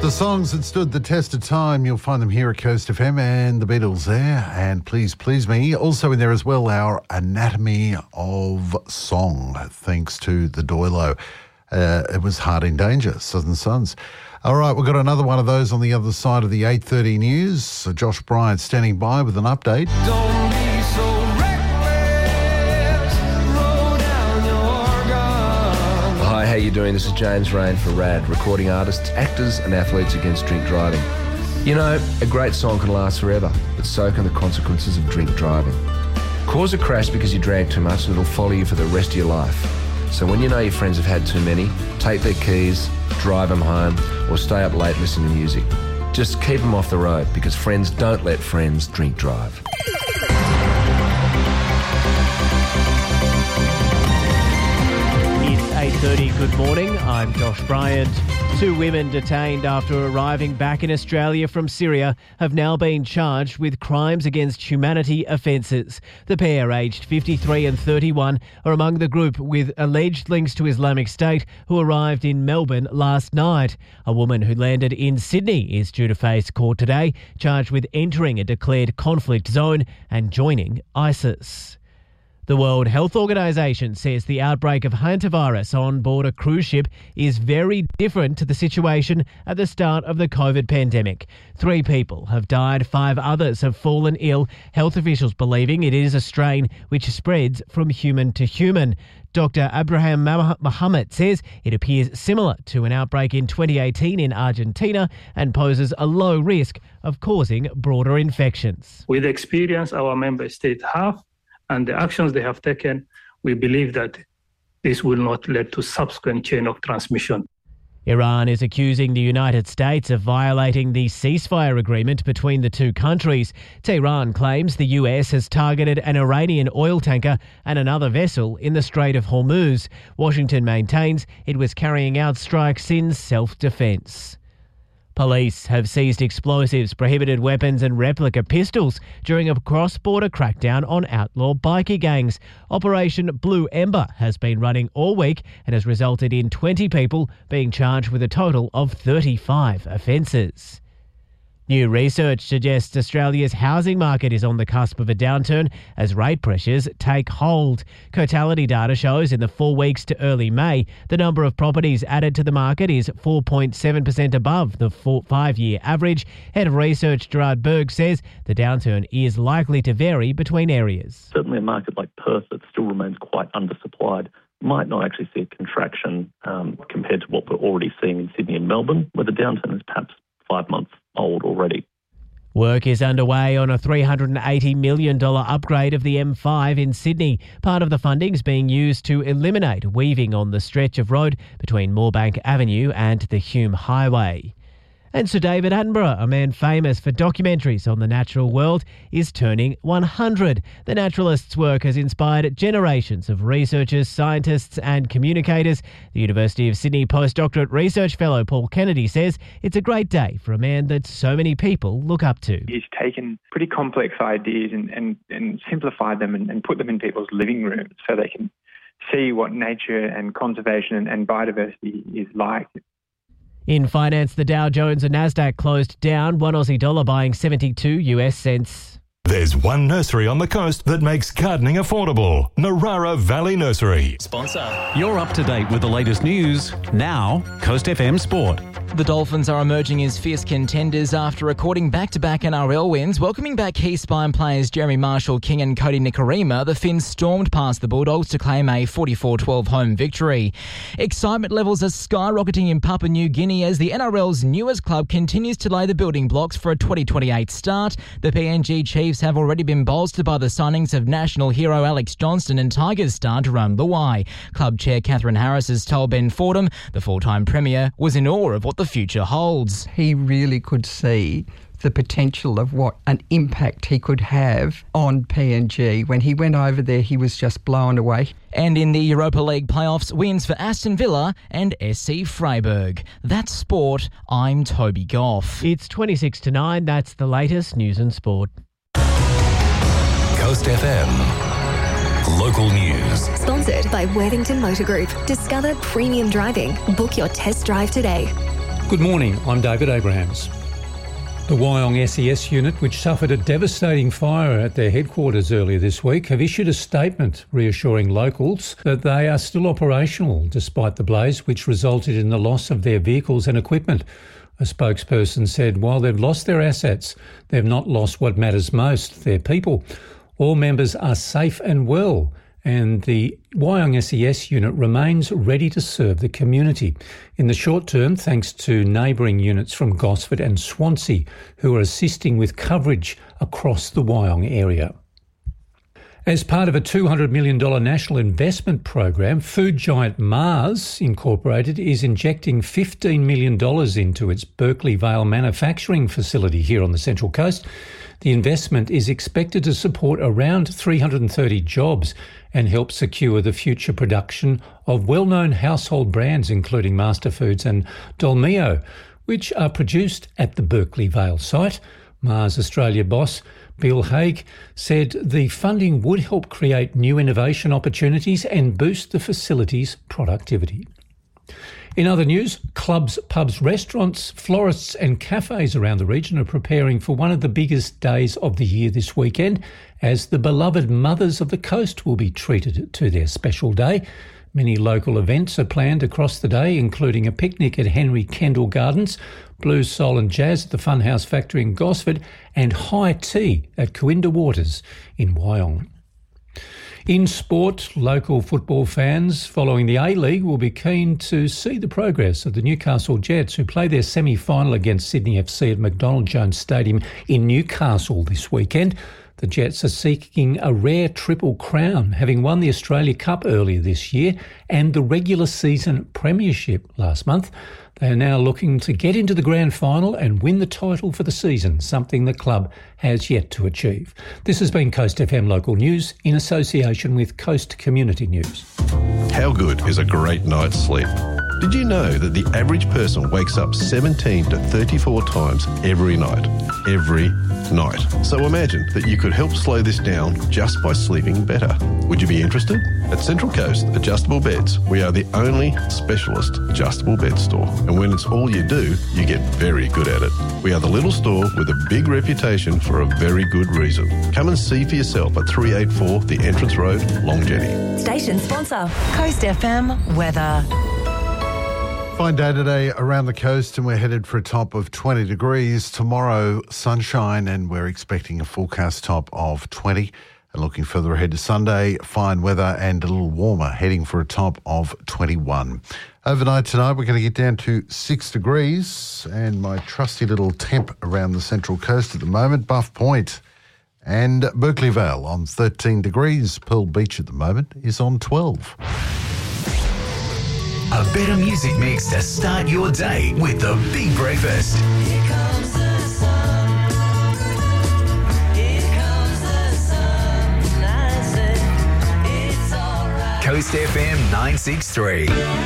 The songs that stood the test of time, you'll find them here at Coast FM, and the Beatles there, and Please Please Me. Also in there as well, our Anatomy of Song, thanks to the Doilo. It was Heart in Danger, Southern Sons. All right, we've got another one of those on the other side of the 8:30 news. So Josh Bryant standing by with an update. Don't be so reckless, roll down your gun. Hi, how you doing? This is James Rain for RAD, recording artists, actors and athletes against drink driving. You know, a great song can last forever, but so can the consequences of drink driving. Cause a crash because you drank too much and it'll follow you for the rest of your life. So when you know your friends have had too many, take their keys, drive them home, or stay up late listening to music. Just keep them off the road, because friends don't let friends drink drive. It's 8:30. Good morning. I'm Josh Bryant. 2 women detained after arriving back in Australia from Syria have now been charged with crimes against humanity offences. The pair, aged 53 and 31, are among the group with alleged links to Islamic State who arrived in Melbourne last night. A woman who landed in Sydney is due to face court today, charged with entering a declared conflict zone and joining ISIS. The World Health Organization says the outbreak of hantavirus on board a cruise ship is very different to the situation at the start of the COVID pandemic. 3 people have died, 5 others have fallen ill, health officials believing it is a strain which spreads from human to human. Dr. Abraham Mohammed says it appears similar to an outbreak in 2018 in Argentina and poses a low risk of causing broader infections. With the experience our member states have, and the actions they have taken, we believe that this will not lead to subsequent chain of transmission. Iran is accusing the United States of violating the ceasefire agreement between the two countries. Tehran claims the US has targeted an Iranian oil tanker and another vessel in the Strait of Hormuz. Washington maintains it was carrying out strikes in self-defense. Police have seized explosives, prohibited weapons and replica pistols during a cross-border crackdown on outlaw bikie gangs. Operation Blue Ember has been running all week and has resulted in 20 people being charged with a total of 35 offences. New research suggests Australia's housing market is on the cusp of a downturn as rate pressures take hold. Cotality data shows in the 4 weeks to early May, the number of properties added to the market is 4.7% above the 5-year average. Head of Research Gerard Berg says the downturn is likely to vary between areas. Certainly a market like Perth that still remains quite undersupplied might not actually see a contraction compared to what we're already seeing in Sydney and Melbourne, where the downturn is perhaps 5 months old already. Work is underway on a $380 million upgrade of the M5 in Sydney. Part of the funding is being used to eliminate weaving on the stretch of road between Moorebank Avenue and the Hume Highway. And Sir David Attenborough, a man famous for documentaries on the natural world, is turning 100. The naturalist's work has inspired generations of researchers, scientists and communicators. The University of Sydney postdoctorate research fellow Paul Kennedy says it's a great day for a man that so many people look up to. He's taken pretty complex ideas and simplified them and put them in people's living rooms so they can see what nature and conservation and biodiversity is like. In finance, the Dow Jones and Nasdaq closed down, $1 Aussie buying 72 US cents. There's one nursery on the coast that makes gardening affordable. Narara Valley Nursery. Sponsor. You're up to date with the latest news. Now, Coast FM Sport. The Dolphins are emerging as fierce contenders after recording back-to-back NRL wins. Welcoming back key spine players Jeremy Marshall-King and Cody Nikorima, the Finns stormed past the Bulldogs to claim a 44-12 home victory. Excitement levels are skyrocketing in Papua New Guinea as the NRL's newest club continues to lay the building blocks for a 2028 start. The PNG Chiefs have already been bolstered by the signings of national hero Alex Johnston and Tigers star Jerome Luai. Club chair Catherine Harris has told Ben Fordham the full-time premier was in awe of what the future holds. He really could see the potential of what an impact he could have on PNG. When he went over there, he was just blown away. And in the Europa League playoffs, wins for Aston Villa and SC Freiburg. That's sport. I'm Toby Goff. It's 26-9. That's the latest news and sport. Coast FM. Local news. Sponsored by Worthington Motor Group. Discover premium driving. Book your test drive today. Good morning, I'm David Abrahams. The Wyong SES unit, which suffered a devastating fire at their headquarters earlier this week, have issued a statement reassuring locals that they are still operational despite the blaze, which resulted in the loss of their vehicles and equipment. A spokesperson said while they've lost their assets, they've not lost what matters most, their people. All members are safe and well, and the Wyong SES unit remains ready to serve the community. In the short term, thanks to neighbouring units from Gosford and Swansea, who are assisting with coverage across the Wyong area. As part of a $200 million national investment program, food giant Mars Incorporated is injecting $15 million into its Berkeley Vale manufacturing facility here on the Central Coast. The investment is expected to support around 330 jobs and help secure the future production of well-known household brands including Master Foods and Dolmio, which are produced at the Berkeley Vale site. Mars Australia boss Bill Haig said the funding would help create new innovation opportunities and boost the facility's productivity. In other news, clubs, pubs, restaurants, florists and cafes around the region are preparing for one of the biggest days of the year this weekend, as the beloved mothers of the coast will be treated to their special day. Many local events are planned across the day, including a picnic at Henry Kendall Gardens, blues, soul and jazz at the Funhouse Factory in Gosford, and high tea at Coinda Waters in Wyong. In sport, local football fans following the A-League will be keen to see the progress of the Newcastle Jets, who play their semi-final against Sydney FC at McDonald Jones Stadium in Newcastle this weekend. The Jets are seeking a rare triple crown, having won the Australia Cup earlier this year and the regular season premiership last month. They are now looking to get into the grand final and win the title for the season, something the club has yet to achieve. This has been Coast FM Local News in association with Coast Community News. How good is a great night's sleep? Did you know that the average person wakes up 17 to 34 times every night? Every night. So imagine that you could help slow this down just by sleeping better. Would you be interested? At Central Coast Adjustable Beds, we are the only specialist adjustable bed store. And when it's all you do, you get very good at it. We are the little store with a big reputation for a very good reason. Come and see for yourself at 384 The Entrance Road, Long Jetty. Station sponsor, Coast FM Weather. Fine day today around the coast, and we're headed for a top of 20 degrees. Tomorrow, sunshine, and we're expecting a forecast top of 20. And looking further ahead to Sunday, fine weather and a little warmer, heading for a top of 21. Overnight tonight, we're going to get down to 6 degrees, and my trusty little temp around the Central Coast at the moment, Buff Point and Berkeley Vale on 13 degrees. Pearl Beach at the moment is on 12. A better music mix to start your day with the Big Breakfast. Here comes the sun. Here comes the sun. I say it's all right. Coast FM 963.